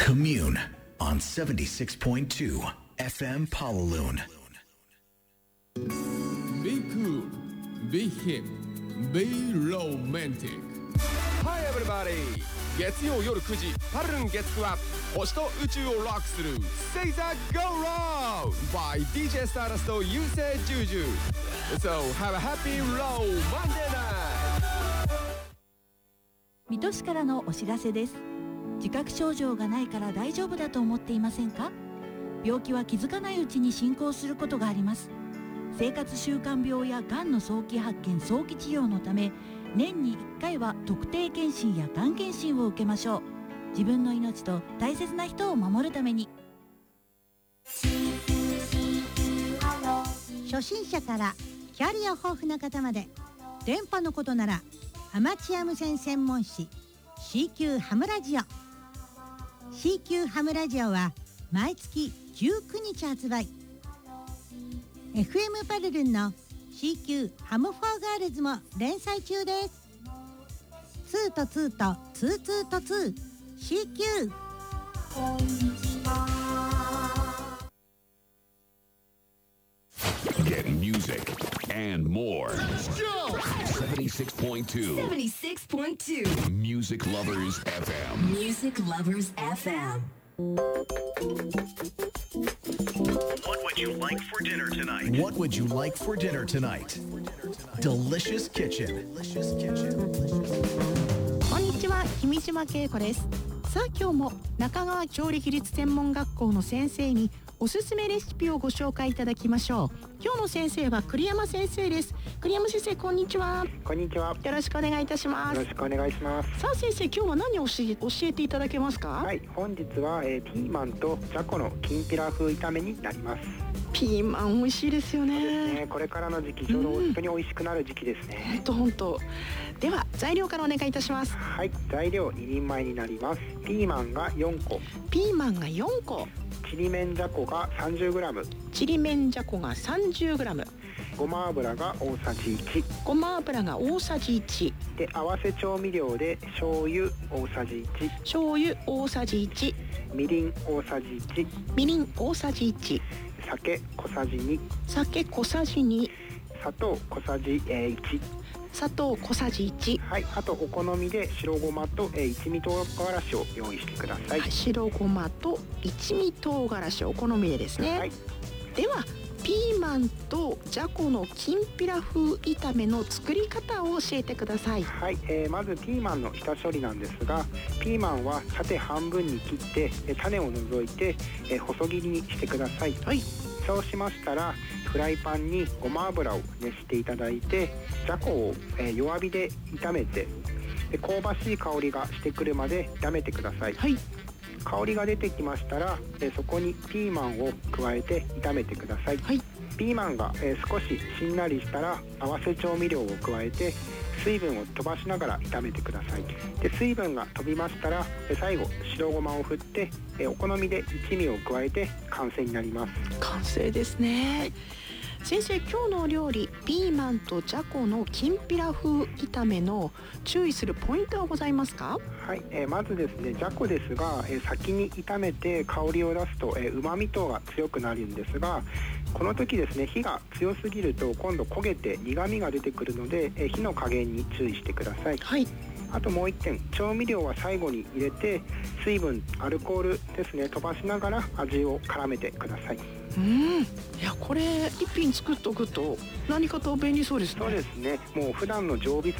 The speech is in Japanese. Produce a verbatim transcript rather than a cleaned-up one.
Commune on seventy-six point two F M Pawaloon. Be cool, be hip, be romantic. Hi everybody! 月曜夜くじパルルン月くは星と宇宙をロックする Say That Go Round by ディージェー Stardust と優勢ジュージュ So have a happy low Monday night! 水戸市からのお知らせです。自覚症状がないから大丈夫だと思っていませんか？病気は気づかないうちに進行することがあります。生活習慣病やがんの早期発見早期治療のため、年にいっかいは特定健診やがん検診を受けましょう。自分の命と大切な人を守るために。 初心者からキャリア豊富な方まで、電波のことならアマチュア無線専門誌 シーキュー ハムラジオ シーキュー ハムラジオは毎月じゅうくにち発売。 エフエム パルルンの シーキュー ハムフォーガールズも連載中です。ツーとツーとツーツーとツー シーキュー。 こんにちは。 Get music and more. Let's go! seventy-six point two seventy-six point two Music Lovers エフエム. Music Lovers エフエム. What would you like for dinner tonight? What would you like for dinner tonight? Delicious Kitchen. こんにちは、君島恵子です。さあ今日も中川調理技術専門学校の先生におすすめレシピをご紹介いただきましょう。今日の先生は栗山先生です。栗山先生、こんにちは。 こんにちは。 よろしくお願いいたします。 よろしくお願いします。 さあ先生、今日は何を教え、教えていただけますか？ はい、本日は、えー、ピーマンとじゃこのきんぴら風炒めになります。 ピーマン美味しいですよね。 そうですね、これからの時期ちょうど本当に美味しくなる時期ですね。 本当本当。では材料からお願いいたします。 はい、材料ににんまえになります。ピーマンがよんこ、 ピーマンがよんこ、 ちりめんじゃこが さんじゅうグラム、 ちりめんじゃこが さんじゅうグラム、 ごま油が大さじいち、 ごま油が大さじいちで、合わせ調味料で醤油大さじいち、 醤油大さじいち、 みりん大さじいち、 みりん大さじいち、 酒小さじに、 酒小さじに、 砂糖小さじいち、 砂糖小さじいち、 はい、あとお好みで白ごまと、えー、一味唐辛子を用意してください。 はい、白ごまと一味唐辛子お好みでですね、はい、ではピーマンとじゃこのきんぴら風炒めの作り方を教えてください。 はい、えー、まずピーマンの下処理なんですが、ピーマンは縦半分に切って種を除いて、えー、細切りにしてください。 はい、 そうしましたらフライパンにごま油を熱していただいて、じゃこを、えー、弱火で炒めて、で香ばしい香りがしてくるまで炒めてください。 はい、 香りが出てきましたら、えー、そこにピーマンを加えて炒めてください。 はい、 ピーマンが、えー、少ししんなりしたら合わせ調味料を加えて水分を飛ばしながら炒めてください。で、水分が飛びましたら、えー、最後白ごまを振って、えー、お好みで一味を加えて完成になります。 完成ですね。はい、先生、今日のお料理ピーマンとじゃこのきんぴら風炒めの注意するポイントはございますか？ はい、えー、まずですね、じゃこですが、えー、先に炒めて香りを出すと、えー、旨味等が強くなるんですが、この時ですね、火が強すぎると今度焦げて苦味が出てくるので、えー、火の加減に注意してください。 はい、あともう一点、調味料は最後に入れて水分、アルコールですね、飛ばしながら味を絡めてください。 うん、いやこれ一品作っておくと何かと便利そうですね。 そうですね、もう普段の常備